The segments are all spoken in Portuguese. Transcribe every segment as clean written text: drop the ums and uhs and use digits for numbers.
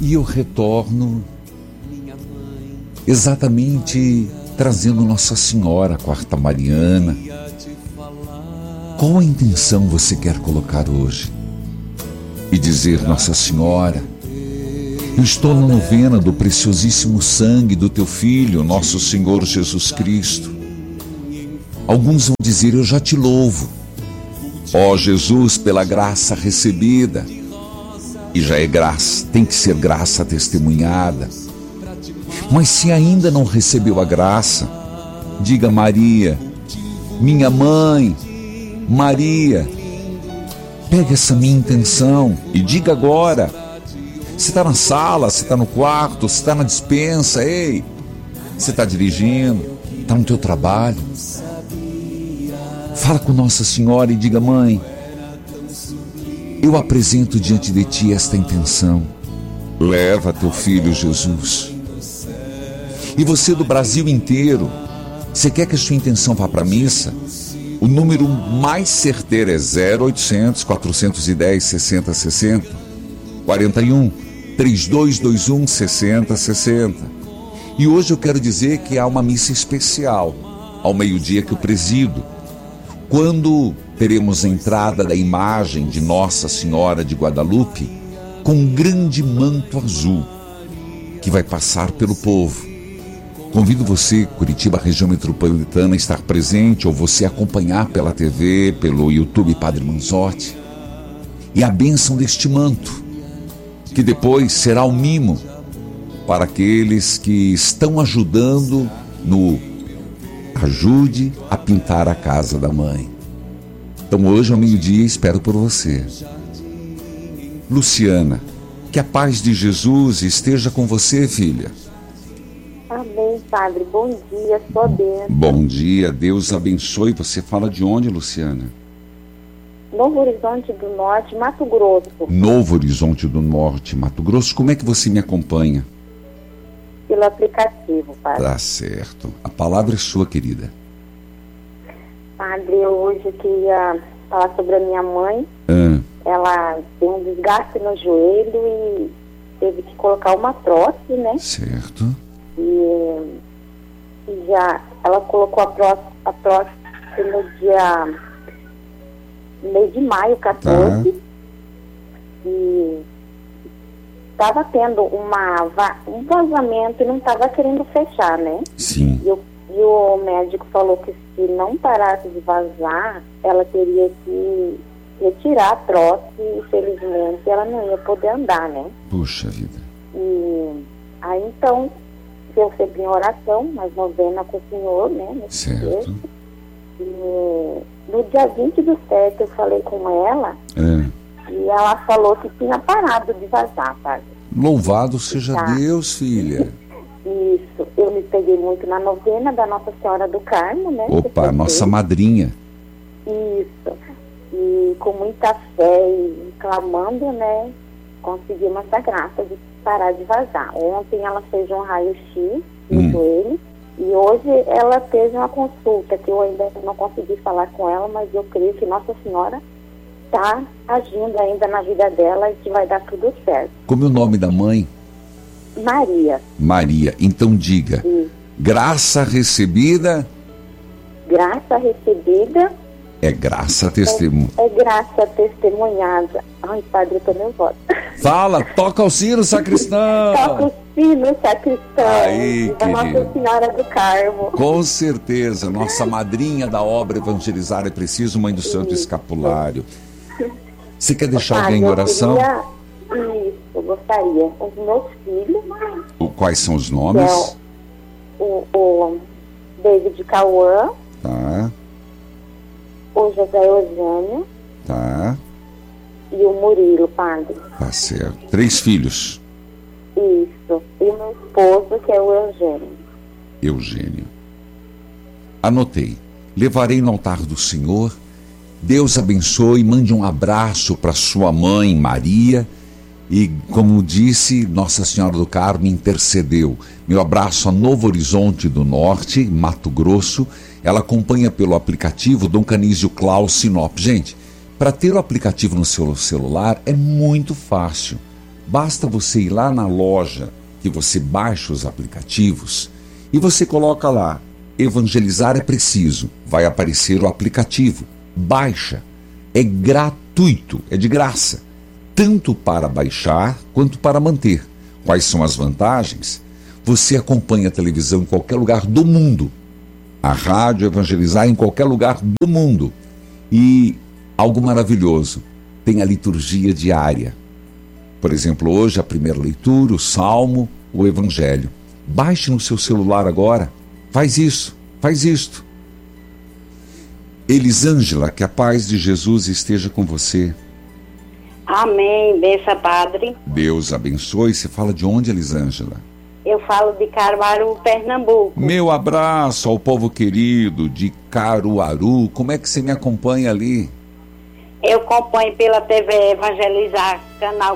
E eu retorno exatamente trazendo Nossa Senhora, a Quarta Mariana. Qual a intenção você quer colocar hoje? E dizer: Nossa Senhora, eu estou na novena do preciosíssimo sangue do teu Filho, nosso Senhor Jesus Cristo. Alguns vão dizer: eu já te louvo, ó Jesus, pela graça recebida. E já é graça, tem que ser graça testemunhada. Mas se ainda não recebeu a graça, diga: Maria, minha mãe, Maria, pega essa minha intenção e diga agora. Você está na sala, você está no quarto, você está na despensa, ei, você está dirigindo, está no teu trabalho. Fala com Nossa Senhora e diga: mãe, eu apresento diante de ti esta intenção. Leva teu filho Jesus. E você do Brasil inteiro, você quer que a sua intenção vá para a missa? O número mais certeiro é 0800 410 6060 41 3221 6060. E hoje eu quero dizer que há uma missa especial ao meio-dia que eu presido, quando teremos a entrada da imagem de Nossa Senhora de Guadalupe com um grande manto azul que vai passar pelo povo. Convido você, Curitiba, região metropolitana, a estar presente, ou você acompanhar pela TV, pelo YouTube Padre Manzotti, e a bênção deste manto, que depois será um mimo para aqueles que estão ajudando no Ajude a Pintar a Casa da Mãe. Então hoje ao meio-dia espero por você. Luciana, que a paz de Jesus esteja com você, filha. Amém, Padre. Bom dia, sua bênção. Bom dia, Deus abençoe. Você fala de onde, Luciana? Novo Horizonte do Norte, Mato Grosso. Novo Horizonte do Norte, Mato Grosso. Como é que você me acompanha? Pelo aplicativo, Padre. Tá certo. A palavra é sua, querida. Padre, eu hoje queria falar sobre a minha mãe. Ela tem um desgaste no joelho e teve que colocar uma prótese, né? Certo. E já ela colocou a prótese no mês de maio, 14. Tá. E estava tendo um vazamento e não estava querendo fechar, né? Sim. E o médico falou que se não parasse de vazar, ela teria que retirar a prótese e, infelizmente, ela não ia poder andar, né? Puxa vida. E aí, então, eu sempre em oração, mas novena com o Senhor, né? Certo. E no dia 20/7 eu falei com ela e ela falou que tinha parado de vazar, Padre. Louvado seja Deus, filha. Isso, eu me peguei muito na novena da Nossa Senhora do Carmo, né? Opa, nossa madrinha. Isso, e com muita fé e clamando, né, conseguimos essa graça de parar de vazar. Ontem ela fez um raio-x no joelho e hoje ela fez uma consulta que eu ainda não consegui falar com ela, mas eu creio que Nossa Senhora está agindo ainda na vida dela e que vai dar tudo certo. Como é o nome da mãe? Maria. Maria. Então diga: graça recebida. Graça recebida. É graça testemunhada. É graça testemunhada. Ai, Padre, eu tô nervosa. Fala, toca o sino, sacristão. Toca o sino, sacristão. Aí, da Nossa Senhora do Carmo. Com certeza, nossa madrinha da obra Evangelizar é Preciso, Mãe do Santo Escapulário. Você quer deixar alguém em oração? Isso, eu gostaria. Os meus filhos. Quais são os nomes? O David Cauã. Tá. O José Eugênio. Tá. E o Murilo, Padre. Tá certo. 3 filhos. Isso. E o meu esposo, que é o Eugênio. Eugênio. Anotei. Levarei no altar do Senhor. Deus abençoe, mande um abraço para sua mãe, Maria. E, como disse, Nossa Senhora do Carmo intercedeu. Meu abraço a Novo Horizonte do Norte, Mato Grosso. Ela acompanha pelo aplicativo Dom Canísio Klaus Sinop. Gente, para ter o aplicativo no seu celular é muito fácil. Basta você ir lá na loja que você baixa os aplicativos e você coloca lá, Evangelizar é Preciso. Vai aparecer o aplicativo. Baixa. É gratuito, é de graça. Tanto para baixar quanto para manter. Quais são as vantagens? Você acompanha a televisão em qualquer lugar do mundo. A rádio Evangelizar em qualquer lugar do mundo. E algo maravilhoso, tem a liturgia diária. Por exemplo, hoje a primeira leitura, o Salmo, o Evangelho. Baixe no seu celular agora. Faz isso, faz isto. Elisângela, que a paz de Jesus esteja com você. Amém, benção, Padre. Deus abençoe. Você fala de onde, Elisângela? Eu falo de Caruaru, Pernambuco. Meu abraço ao povo querido de Caruaru. Como é que você me acompanha ali? Eu acompanho pela TV Evangelizar, canal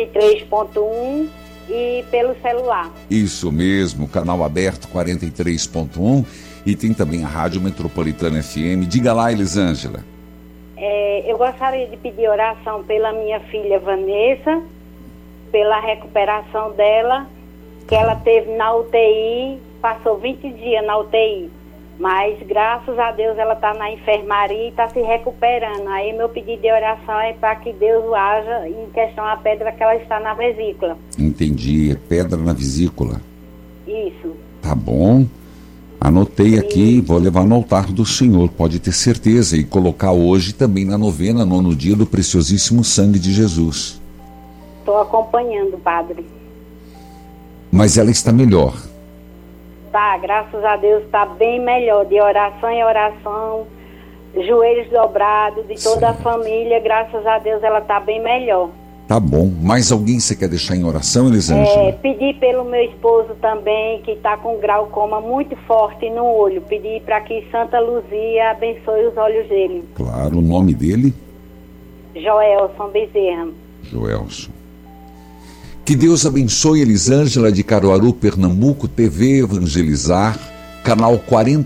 43.1 e pelo celular. Isso mesmo, canal aberto 43.1 e tem também a Rádio Metropolitana FM. Diga lá, Elisângela. Eu gostaria de pedir oração pela minha filha Vanessa, pela recuperação dela, que ela teve na UTI, passou 20 dias na UTI, mas graças a Deus ela está na enfermaria e está se recuperando. Aí meu pedido de oração é para que Deus o haja em questão à pedra que ela está na vesícula. Entendi, é pedra na vesícula. Isso. Tá bom. Anotei aqui, vou levar no altar do Senhor, pode ter certeza, e colocar hoje também na novena, 9º dia do preciosíssimo sangue de Jesus. Estou acompanhando, Padre. Mas ela está melhor. Tá, graças a Deus está bem melhor, de oração em oração, joelhos dobrados, de toda a família, graças a Deus ela está bem melhor. Tá bom. Mais alguém você quer deixar em oração, Elisângela? Pedir pelo meu esposo também, que está com glaucoma muito forte no olho. Pedir para que Santa Luzia abençoe os olhos dele. Claro, o nome dele? Joelson Bezerra. Joelson. Que Deus abençoe Elisângela de Caruaru, Pernambuco, TV Evangelizar, canal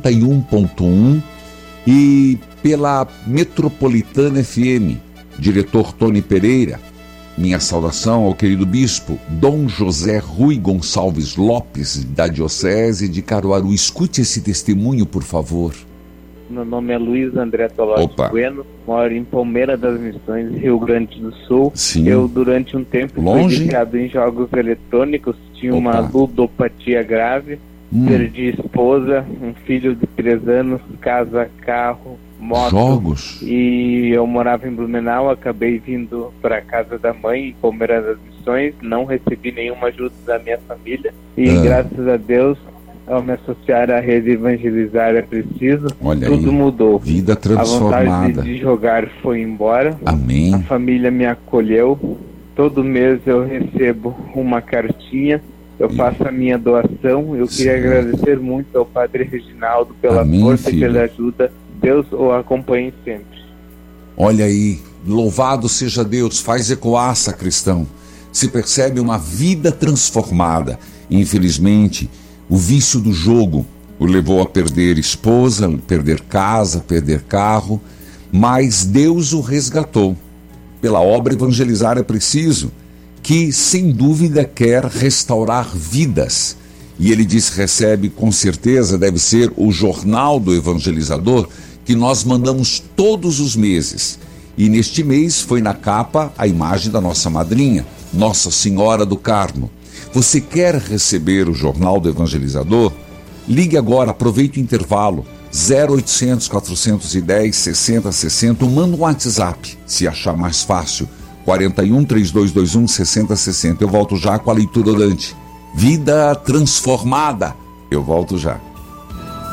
41.1 e pela Metropolitana FM. Diretor Tony Pereira. Minha saudação ao querido bispo Dom José Rui Gonçalves Lopes, da Diocese de Caruaru. Escute esse testemunho, por favor. Meu nome é Luiz André Tolói Bueno, moro em Palmeira das Missões, Rio Grande do Sul. Sim. Eu, durante um tempo, fui viciado em jogos eletrônicos, tinha uma ludopatia grave, perdi esposa, um filho de 3 anos, casa, carro, moto. Jogos? E eu morava em Blumenau, acabei vindo para a casa da mãe, em Palmeira das Missões, não recebi nenhuma ajuda da minha família e graças a Deus, ao me associar à rede Evangelizar é Preciso, olha tudo aí, mudou. Vida transformada. A vontade de jogar foi embora. Amém. A família me acolheu. Todo mês eu recebo uma cartinha. Eu faço a minha doação. Eu queria agradecer muito ao Padre Reginaldo pela força e pela ajuda. Deus o acompanhe sempre. Olha aí, louvado seja Deus. Faz ecoar, sacristão. Se percebe uma vida transformada. Infelizmente, o vício do jogo o levou a perder esposa, perder casa, perder carro, mas Deus o resgatou. Pela obra Evangelizar é Preciso, que sem dúvida quer restaurar vidas. E ele diz, recebe com certeza, deve ser o jornal do evangelizador, que nós mandamos todos os meses. E neste mês foi na capa a imagem da nossa madrinha, Nossa Senhora do Carmo. Você quer receber o Jornal do Evangelizador? Ligue agora, aproveite o intervalo, 0800 410 6060, manda um WhatsApp, se achar mais fácil, 41 3221 6060. Eu volto já com a leitura Dante. Vida transformada. Eu volto já.